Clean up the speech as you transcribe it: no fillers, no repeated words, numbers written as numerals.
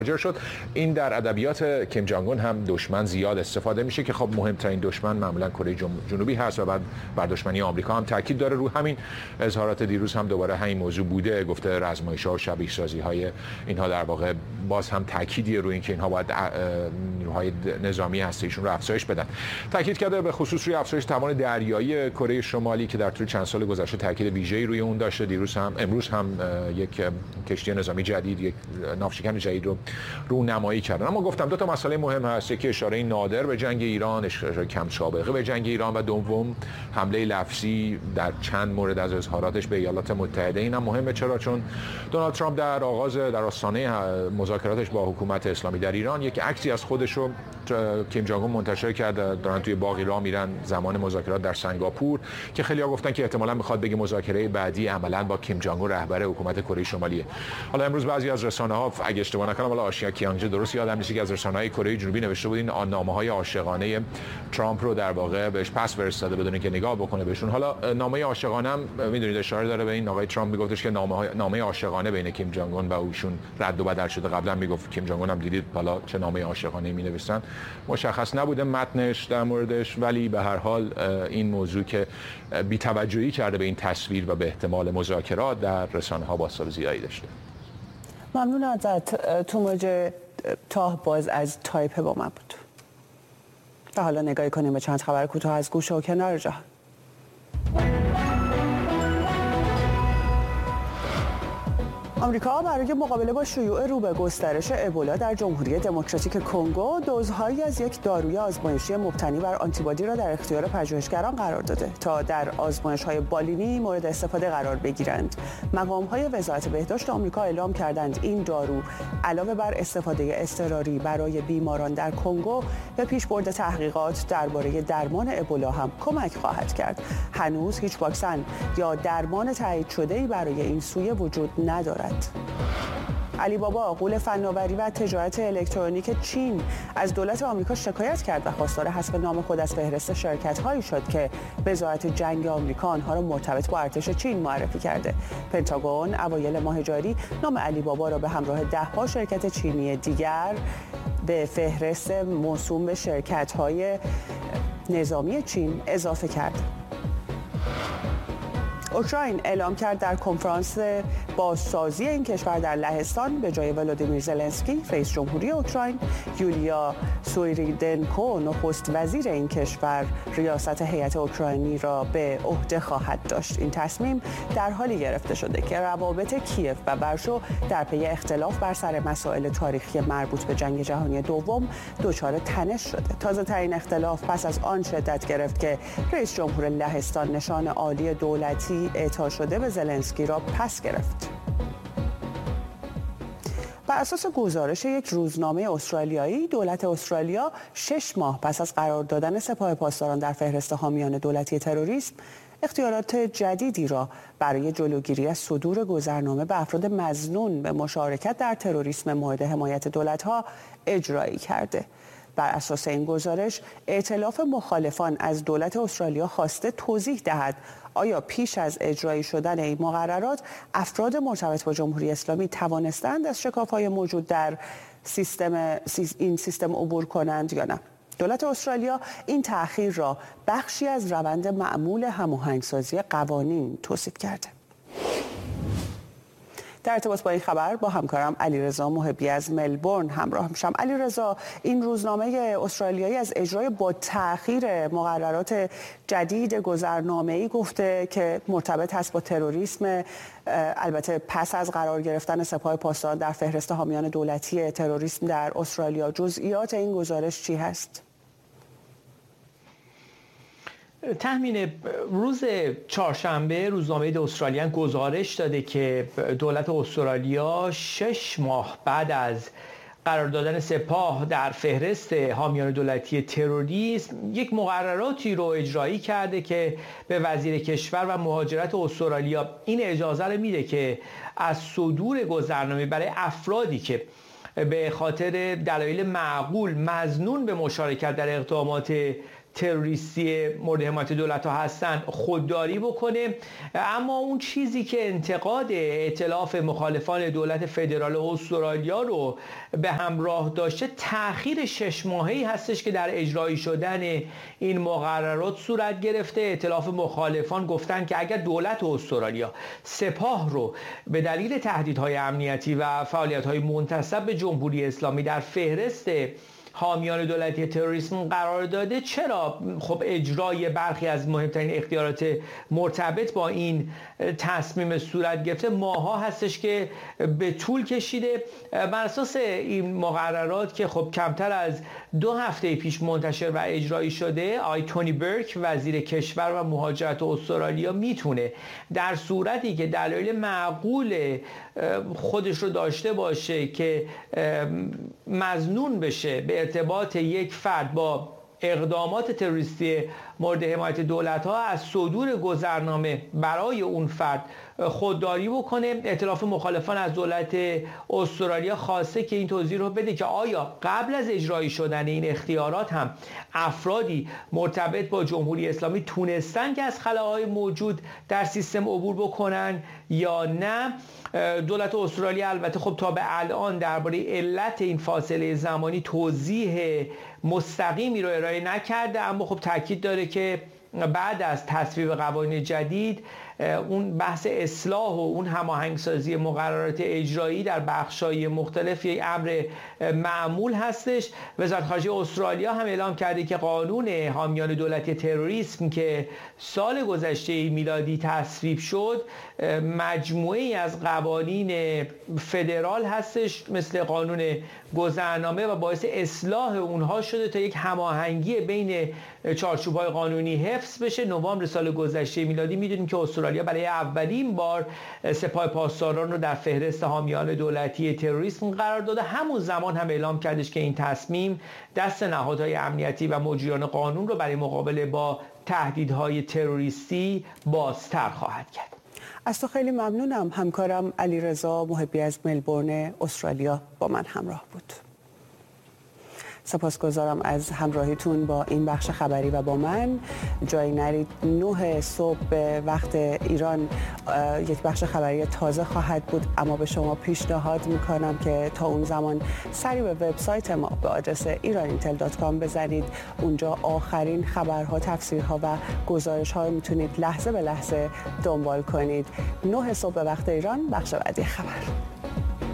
شد. این در ادبیات کیم جانگ اون هم دشمن زیاد استفاده میشه که خب مهمترین دشمن معمولا کره جنوبی هست و بعد بر دشمنی آمریکا هم تاکید داره. رو همین اظهارات دیروز هم دوباره همین موضوع بوده، گفته رزمایش‌ها و شبیه سازی‌های اینها در واقع باز هم تاکیدیه روی اینکه اینها باید نیروهای نظامی هسته‌ایشون رو افزایش بدن. تاکید کرده به خصوص روی افزایش توان دریایی کره شمالی که در طول چند سال گذشته تاکید ویژه‌ای روی اون داشته. امروز هم یک کشتی نظامی جدید، یک ناوشکن جدید رو رونمایی کردن. اما گفتم دو تا مسئله مهم هست، که اشاره نادر به جنگ ایران، اشاره کم سابقه به جنگ ایران، و دوم حمله لفظی در چند مورد از اظهاراتش به ایالات متحده. اینم مهمه. چرا؟ چون دونالد ترامپ در آستانه مذاکراتش با حکومت اسلامی در ایران یک عکسی از خودش رو کیم جانگ اون منتشر کرد، دارن توی باغی راه میرن زمان مذاکرات در سنگاپور، که خیلی‌ها گفتن که احتمالاً میخواد بگه مذاکره بعدی عملاً با کیم جانگ اون رهبر حکومت کره شمالیه. حالا امروز بعضی از رسانه‌ها، اگه اشتباه نکنم والا آشیا کیانگ درست یادم نیست که از رسانه‌های کره جنوبی نوشته بود این نامه‌های عاشقانه ترامپ رو در واقع بهش پس فرستاده بدون که نگاه بکنه بهشون. حالا نامه عاشقانه هم میدونید اشاره داره به این آقای ترامپ، میگفتش که نامه عاشقانه بین کیم جانگ اون و اوشون رد و بدل شده. قبلا میگفت کیم جانگ اون هم دیدید حالا چه نامه عاشقانه می‌نویسن، مشخص نبوده متنش در موردش، ولی به هر حال این موضوع که بی‌توجهی کرده به این تصویر و به احتمال مذاکرات در رسانه‌ها بازتاب زیادی داشته. ممنون ازت. توماج تاه باز از تایپه با من بود. و حالا نگاهی کنیم به چند خبر کوتاه از گوشه و کنار جهان. آمریکا برای مقابله با شیوع رو به گسترش ابولا در جمهوری دموکراتیک کنگو دوزهایی از یک داروی آزمایشی مبتنی بر آنتیبادی را در اختیار پژوهشگران قرار داده تا در آزمایش‌های بالینی مورد استفاده قرار بگیرند. مقام‌های وزارت بهداشت آمریکا اعلام کردند این دارو علاوه بر استفاده اضطراری برای بیماران در کنگو به پیشبرد تحقیقات درباره درمان ابولا هم کمک خواهد کرد. هنوز هیچ واکسن یا درمان تایید شده‌ای برای این سویه وجود ندارد. علی بابا، غول فناوری و تجارت الکترونیک چین، از دولت آمریکا شکایت کرد و خواستار حذف نام خود از فهرست شرکت‌هایی شد که وزارت جنگ آمریکا آنها را مرتبط با ارتش چین معرفی کرده. پنتاگون اوایل ماه جاری نام علی بابا را به همراه 10 شرکت چینی دیگر به فهرست موسوم به شرکت‌های نظامی چین اضافه کرد. اوکراین اعلام کرد در کنفرانس بازسازی این کشور در لهستان به جای ولودیمیر زلنسکی رئیس جمهوری اوکراین، یولیا سویریدنکو نخست وزیر این کشور ریاست هیئت اوکراینی را به عهده خواهد داشت. این تصمیم در حالی گرفته شده که روابط کیف و ورشو در پی اختلاف بر سر مسائل تاریخی مربوط به جنگ جهانی دوم دچار تنش شده. تازه ترین اختلاف پس از آن شدت گرفت که رئیس جمهور لهستان نشان عالی دولتی اعطا شده به زلنسکی را پس گرفت. بر اساس گزارش یک روزنامه استرالیایی، دولت استرالیا 6 ماه پس از قرار دادن سپاه پاسداران در فهرست حامیان دولتی تروریسم، اختیارات جدیدی را برای جلوگیری از صدور گذرنامه به افراد مظنون به مشارکت در تروریسم مورد حمایت دولت‌ها اجرایی کرده. بر اساس این گزارش، ائتلاف مخالفان از دولت استرالیا خواسته توضیح دهد آیا پیش از اجرایی شدن این مقررات افراد مرتبط با جمهوری اسلامی توانستند از شکاف‌های موجود در این سیستم عبور کنند یا نه. دولت استرالیا این تأخیر را بخشی از روند معمول هماهنگسازی قوانین توصیف کرده. در ارتباط با این خبر با همکارم علیرضا محبی از ملبورن همراه میشم. علیرضا، این روزنامه استرالیایی از اجرای با تأخیر مقررات جدید گذرنامه‌ای گفته که مرتبط هست با تروریسم، البته پس از قرار گرفتن سپاه پاسداران در فهرست حامیان دولتی تروریسم در استرالیا. جزئیات این گزارش چی هست؟ تحمین روز چهارشنبه روزنامه استرالیان گزارش داده که دولت استرالیا 6 ماه بعد از قرار دادن سپاه در فهرست حامیان دولتی تروریسم یک مقرراتی رو اجرایی کرده که به وزیر کشور و مهاجرت استرالیا این اجازه رو میده که از صدور گذرنامه برای افرادی که به خاطر دلایل معقول مظنون به مشارکت در اقدامات تروریستی مورد حمایت دولت ها هستن خودداری بکنه. اما اون چیزی که انتقاد ائتلاف مخالفان دولت فدرال استرالیا رو به همراه داشته تأخیر 6 ماهه‌ای هستش که در اجرایی شدن این مقررات صورت گرفته. ائتلاف مخالفان گفتن که اگر دولت استرالیا سپاه رو به دلیل تهدیدهای امنیتی و فعالیت‌های منتسب به جمهوری اسلامی در فهرست حامیان دولتی تروریسم قرار داده، چرا خب اجرای برخی از مهمترین اختیارات مرتبط با این تصمیم صورت گرفته؟ ماها هستش که به طول کشیده. بر اساس این مقررات که خب کمتر از 2 هفته پیش منتشر و اجرایی شده، آقای تونی برک وزیر کشور و مهاجرت استرالیا میتونه در صورتی که دلایل معقول خودش رو داشته باشه که مظنون بشه به ارتباط یک فرد با اقدامات تروریستی مورد حمایت دولت‌ها، از صدور گذرنامه برای اون فرد خودداری بکنه. ائتلاف مخالفان از دولت استرالیا خواسته که این توضیح رو بده که آیا قبل از اجرایی شدن این اختیارات هم افرادی مرتبط با جمهوری اسلامی تونستن که از خلاهای موجود در سیستم عبور بکنن یا نه. دولت استرالیا البته خب تا به الان درباره علت این فاصله زمانی توضیح مستقیمی رو ارائه نکرده، اما خب تاکید داره که بعد از تصویب قوانین جدید اون بحث اصلاح و اون هماهنگسازی مقررات اجرایی در بخش‌های مختلف یک امر معمول هستش. وزارت خارجه استرالیا هم اعلام کرده که قانون حامیان دولتی تروریسم که سال گذشته میلادی تصویب شد مجموعه‌ای از قوانین فدرال هستش مثل قانون گذرنامه و باعث اصلاح اونها شده تا یک هماهنگی بین چارچوب‌های قانونی حفظ بشه. نوامبر سال گذشته میلادی میدونیم که استرالیا برای اولین بار سپاه پاسداران رو در فهرست حامیان دولتی تروریسم قرار داده. همون زمان هم اعلام کردش که این تصمیم دست نهادهای امنیتی و مجریان قانون رو برای مقابله با تهدیدهای تروریستی بازتر خواهد کرد. از تو خیلی ممنونم. همکارم علیرضا محبی از ملبورن استرالیا با من همراه بود. سپاسگزارم از همراهیتون با این بخش خبری و با من. جایی نرید. 9 صبح به وقت ایران یک بخش خبری تازه خواهد بود، اما به شما پیشنهاد میکنم که تا اون زمان سری به وبسایت ما به آدرس iranintel.com بزنید. اونجا آخرین خبرها، تفسیرها و گزارش‌ها رو میتونید لحظه به لحظه دنبال کنید. 9 صبح به وقت ایران، بخش بعدی خبر.